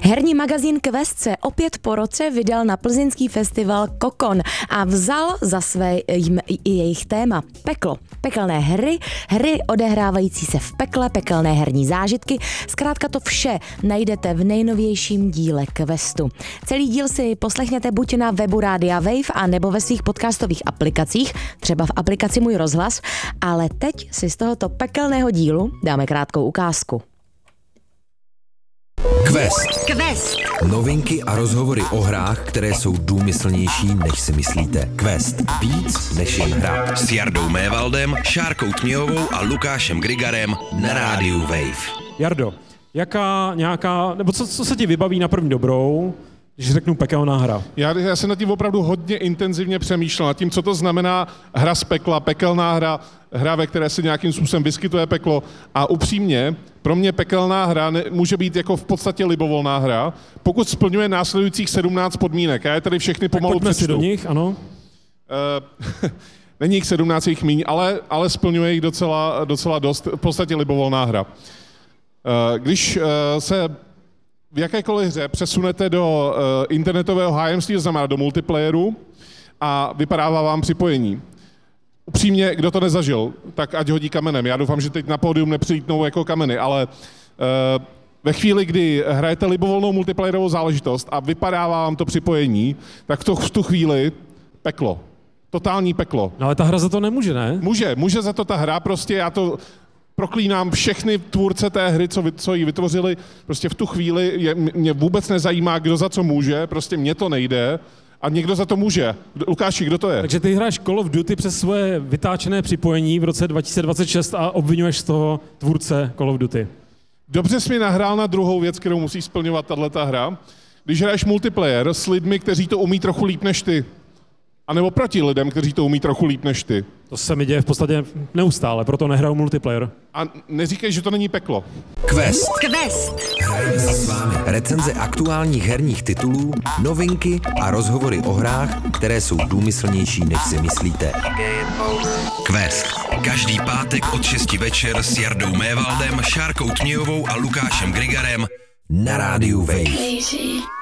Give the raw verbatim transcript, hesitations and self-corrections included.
Herní magazín Quest se opět po roce vydal na plzeňský festival Kokon a vzal za své jejich téma peklo. Pekelné hry, hry odehrávající se v pekle, pekelné herní zážitky, zkrátka to vše najdete v nejnovějším díle Questu. Celý díl si poslechněte buď na webu Rádia Wave a nebo ve svých podcastových aplikacích, třeba v aplikaci Můj rozhlas, ale teď si z tohoto pekelného dílu dáme krátkou ukázku. Quest. Quest. Novinky a rozhovory o hrách, které jsou důmyslnější, než si myslíte. Quest. Víc než jen hra. S Jardou Mévaldem, Šárkou Tměhovou a Lukášem Grigarem na rádiu Wave. Jardo, jaká nějaká, nebo co, co se ti vybaví na první dobrou, když řeknu pekelná hra? Já, já jsem nad tím opravdu hodně intenzivně přemýšlel, nad tím, co to znamená hra z pekla, pekelná hra, hra, ve které se nějakým způsobem vyskytuje peklo. A upřímně, pro mě pekelná hra ne, může být jako v podstatě libovolná hra, pokud splňuje následujících sedmnáct podmínek. Já je tady všechny pomalu tak pojďme přečtu. si do nich, ano. Uh, není jich sedmnáct, jich míň, ale, ale splňuje jich docela, docela dost, v podstatě libovolná hra. Uh, když uh, se v jakékoliv hře přesunete do uh, internetového hájemství, znamená do multiplayeru a vypadává vám připojení. Upřímně, kdo to nezažil, tak ať hodí kamenem. Já doufám, že teď na pódium nepřilítnou jako kameny, ale uh, ve chvíli, kdy hrajete libovolnou multiplayerovou záležitost a vypadává vám to připojení, tak v tu, v tu chvíli peklo. Totální peklo. No ale ta hra za to nemůže, ne? Může, může za to ta hra, prostě já to proklínám všechny tvůrce té hry, co, co ji vytvořili, prostě v tu chvíli je, mě vůbec nezajímá, kdo za co může, prostě mně to nejde a někdo za to může. Lukáši, kdo to je? Takže ty hráš Call of Duty přes svoje vytáčené připojení v roce dva tisíce dvacet šest a obvinuješ z toho tvůrce Call of Duty. Dobře jsi mi nahrál na druhou věc, kterou musí splňovat tato hra. Když hraješ multiplayer s lidmi, kteří to umí trochu líp než ty, a nebo proti lidem, kteří to umí trochu líp než ty. To se mi děje v podstatě neustále, proto nehraju multiplayer. A neříkej, že to není peklo. Quest. Quest. Hrajeme si s vámi recenze aktuálních herních titulů, novinky a rozhovory o hrách, které jsou důmyslnější, než si myslíte. Quest. Každý pátek od šesti večer s Jardou Mévaldem, Šárkou Tměhovou a Lukášem Grigarem na rádiu Wave.